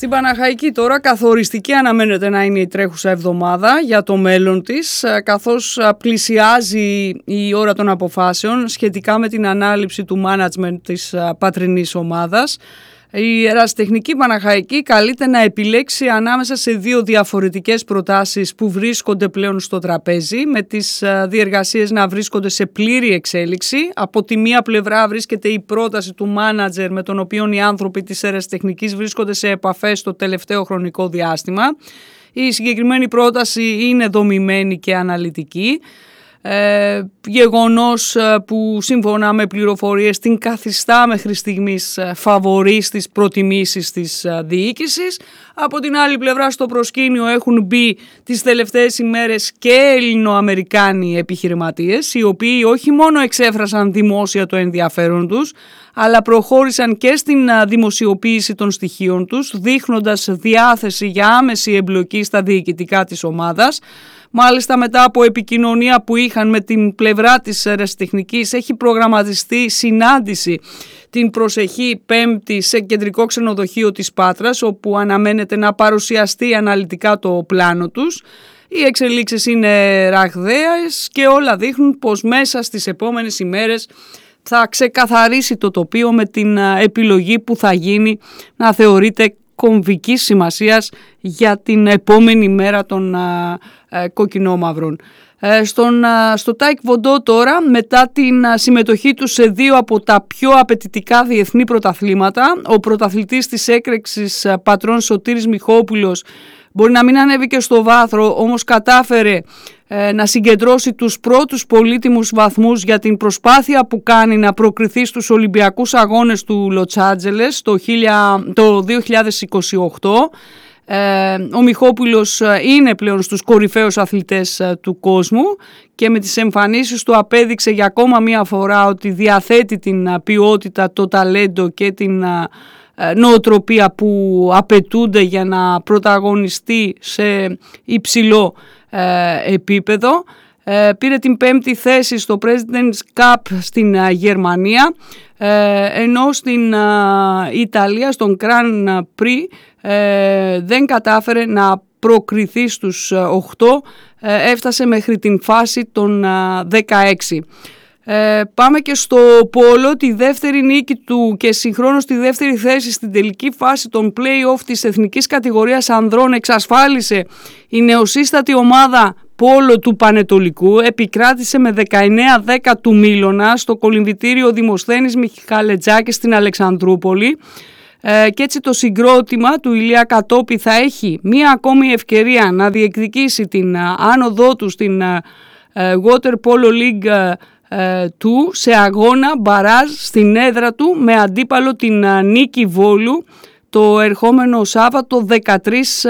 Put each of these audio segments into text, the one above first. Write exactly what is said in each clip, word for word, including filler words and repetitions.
Στην Παναχαϊκή τώρα καθοριστική αναμένεται να είναι η τρέχουσα εβδομάδα για το μέλλον της, καθώς πλησιάζει η ώρα των αποφάσεων σχετικά με την ανάληψη του management της πατρινής ομάδας. Η Ερασιτεχνική Παναχαϊκή καλείται να επιλέξει ανάμεσα σε δύο διαφορετικές προτάσεις που βρίσκονται πλέον στο τραπέζι, με τις διεργασίες να βρίσκονται σε πλήρη εξέλιξη. Από τη μία πλευρά βρίσκεται η πρόταση του μάνατζερ με τον οποίο οι άνθρωποι της Ερασιτεχνικής βρίσκονται σε επαφές το τελευταίο χρονικό διάστημα. Η συγκεκριμένη πρόταση είναι δομημένη και αναλυτική. Ε, γεγονός που σύμφωνα με πληροφορίες την καθιστά μέχρι στιγμής φαβορί στις προτιμήσεις της διοίκησης. Από την άλλη πλευρά στο προσκήνιο έχουν μπει τις τελευταίες ημέρες και Ελληνοαμερικάνοι επιχειρηματίες, οι οποίοι όχι μόνο εξέφρασαν δημόσια το ενδιαφέρον τους, αλλά προχώρησαν και στην δημοσιοποίηση των στοιχείων τους, δείχνοντας διάθεση για άμεση εμπλοκή στα διοικητικά της ομάδας. Μάλιστα, μετά από επικοινωνία που είχαν με την πλευρά της Ερασιτεχνικής, έχει προγραμματιστεί συνάντηση την προσεχή Πέμπτη σε κεντρικό ξενοδοχείο της Πάτρας, όπου αναμένεται να παρουσιαστεί αναλυτικά το πλάνο τους. Οι εξελίξεις είναι ραγδαίες και όλα δείχνουν πως μέσα στις επόμενες ημέρες θα ξεκαθαρίσει το τοπίο με την επιλογή που θα γίνει να θεωρείται κομβικής σημασίας για την επόμενη μέρα των α, α, κοκκινόμαυρων. Ε, στον, α, στο Τάικ Βοντό τώρα, μετά την α, συμμετοχή του σε δύο από τα πιο απαιτητικά διεθνή πρωταθλήματα, ο πρωταθλητής της έκρηξης α, πατρών Σωτήρης Μιχόπουλος μπορεί να μην ανέβηκε στο βάθρο, όμως κατάφερε ε, να συγκεντρώσει τους πρώτους πολύτιμους βαθμούς για την προσπάθεια που κάνει να προκριθεί στους Ολυμπιακούς Αγώνες του Λος Άντζελες το, το δύο χιλιάδες είκοσι οκτώ. Ε, ο Μιχόπουλος είναι πλέον στους κορυφαίους αθλητές ε, του κόσμου και με τις εμφανίσεις του απέδειξε για ακόμα μία φορά ότι διαθέτει την ε, ποιότητα, το ταλέντο και την ε, νοοτροπία που απαιτούνται για να πρωταγωνιστεί σε υψηλό ε, επίπεδο. Ε, πήρε την πέμπτη θέση στο President's Cup στην uh, Γερμανία, ε, ενώ στην uh, Ιταλία, στον Grand Prix, ε, δεν κατάφερε να προκριθεί στους οκτώ, ε, έφτασε μέχρι την φάση των uh, δεκαέξι. Ε, πάμε και στο πόλο, τη δεύτερη νίκη του και συγχρόνως τη δεύτερη θέση στην τελική φάση των play-off της εθνικής κατηγορίας ανδρών εξασφάλισε η νεοσύστατη ομάδα πόλο του Πανετολικού. Επικράτησε με δεκαεννέα δέκα του Μήλωνα στο κολυμβητήριο Δημοσθένης Μιχαλετζάκη στην Αλεξανδρούπολη. Ε, και έτσι το συγκρότημα του Ηλία Κατόπη θα έχει μία ακόμη ευκαιρία να διεκδικήσει την α, άνοδό του στην α, α, Water Polo League του σε αγώνα μπαράζ στην έδρα του με αντίπαλο την Νίκη Βόλου το ερχόμενο Σάββατο δεκατρείς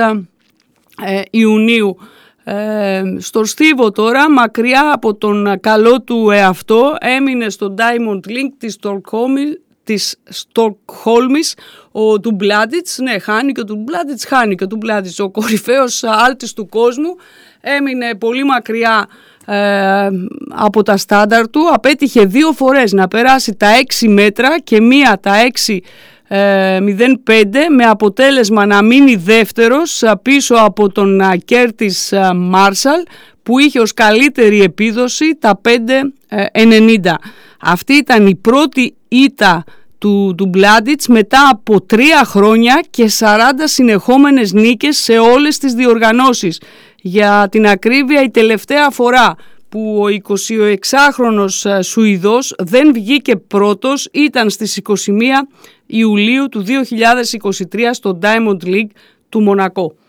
Ιουνίου. Ε, στο Στίβο τώρα, μακριά από τον καλό του εαυτό, έμεινε στο Diamond Link της Στοκχόλμης της Στοκχόλμης ο Ντουμπλάντιτς. Ναι, χάνει και ο Ντουμπλάντιτς, χάνει και ο Ντουμπλάντιτς, ο κορυφαίος άλτης του κόσμου. Έμεινε πολύ μακριά ε, από τα στάνταρ του. Απέτυχε δύο φορές να περάσει τα έξι μέτρα και μία τα έξι μηδέν πέντε, με αποτέλεσμα να μείνει δεύτερος πίσω από τον Κέρτις Μάρσαλ που είχε ως καλύτερη επίδοση τα πέντε ενενήντα. Αυτή ήταν η πρώτη ήττα του Ντουμπλάντιτς μετά από τρία χρόνια και σαράντα συνεχόμενες νίκες σε όλες τις διοργανώσεις. Για την ακρίβεια, η τελευταία φορά που ο εικοσιεξάχρονος Σουηδός δεν βγήκε πρώτος ήταν στις είκοσι μία Ιουλίου του δύο χιλιάδες είκοσι τρία στο Diamond League του Μονακό.